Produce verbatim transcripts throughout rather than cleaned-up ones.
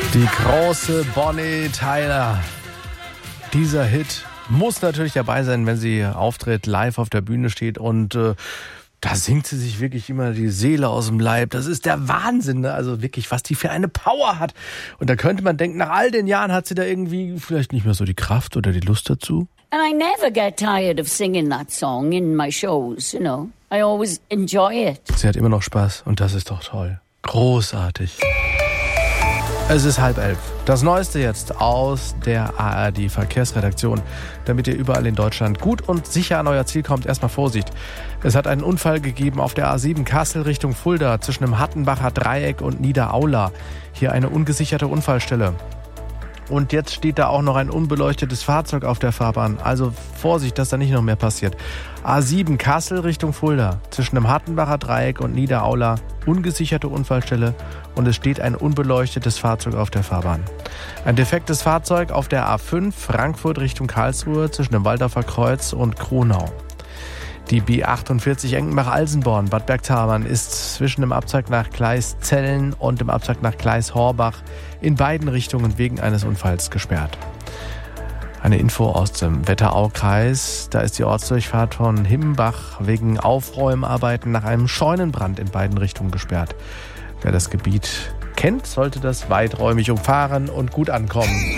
Die große Bonnie Tyler. Dieser Hit muss natürlich dabei sein, wenn sie auftritt, live auf der Bühne steht und äh, da singt sie sich wirklich immer die Seele aus dem Leib. Das ist der Wahnsinn, ne? Also wirklich, was die für eine Power hat. Und da könnte man denken, nach all den Jahren hat sie da irgendwie vielleicht nicht mehr so die Kraft oder die Lust dazu. And I never get tired of singing that song in my shows, you know. I always enjoy it. Sie hat immer noch Spaß und das ist doch toll. Großartig. Es ist halb elf. Das Neueste jetzt aus der A R D-Verkehrsredaktion. Damit ihr überall in Deutschland gut und sicher an euer Ziel kommt, erstmal Vorsicht. Es hat einen Unfall gegeben auf der A sieben Kassel Richtung Fulda zwischen dem Hattenbacher Dreieck und Niederaula. Hier eine ungesicherte Unfallstelle. Und jetzt steht da auch noch ein unbeleuchtetes Fahrzeug auf der Fahrbahn. Also Vorsicht, dass da nicht noch mehr passiert. A sieben Kassel Richtung Fulda. Zwischen dem Hattenbacher Dreieck und Niederaula. Ungesicherte Unfallstelle. Und es steht ein unbeleuchtetes Fahrzeug auf der Fahrbahn. Ein defektes Fahrzeug auf der A fünf Frankfurt Richtung Karlsruhe zwischen dem Waldorfer Kreuz und Kronau. Die B achtundvierzig Enkenbach-Alsenborn, Bad Bergtamann, ist zwischen dem Abzweig nach Gleis Zellen und dem Abzweig nach Gleis Horbach in beiden Richtungen wegen eines Unfalls gesperrt. Eine Info aus dem Wetteraukreis. Da ist die Ortsdurchfahrt von Himmbach wegen Aufräumarbeiten nach einem Scheunenbrand in beiden Richtungen gesperrt. Wer das Gebiet kennt, sollte das weiträumig umfahren und gut ankommen.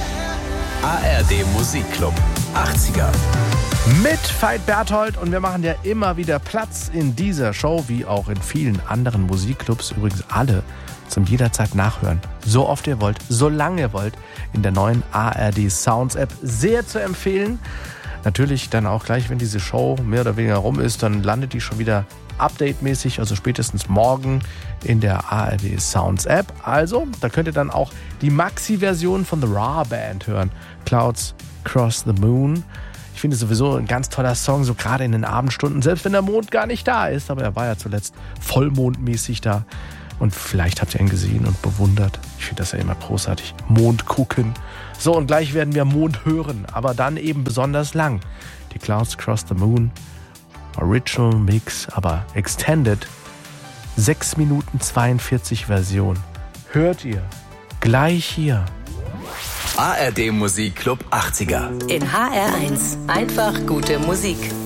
A R D Musikclub achtziger. Mit Veit Berthold und wir machen ja immer wieder Platz in dieser Show, wie auch in vielen anderen Musikclubs, übrigens alle zum jederzeit nachhören. So oft ihr wollt, so lange ihr wollt, in der neuen A R D Sounds App sehr zu empfehlen. Natürlich dann auch gleich, wenn diese Show mehr oder weniger rum ist, dann landet die schon wieder update-mäßig, also spätestens morgen in der A R D Sounds App. Also, da könnt ihr dann auch die Maxi-Version von The Raw Band hören. Clouds Cross the Moon. Ich finde sowieso ein ganz toller Song, so gerade in den Abendstunden, selbst wenn der Mond gar nicht da ist. Aber er war ja zuletzt vollmondmäßig da. Und vielleicht habt ihr ihn gesehen und bewundert. Ich finde das ja immer großartig. Mond gucken. So, und gleich werden wir Mond hören, aber dann eben besonders lang. Die Clouds Cross the Moon. Original Mix, aber Extended. sechs Minuten zweiundvierzig Version. Hört ihr gleich hier. A R D Musikclub achtziger. In H R eins. Einfach gute Musik.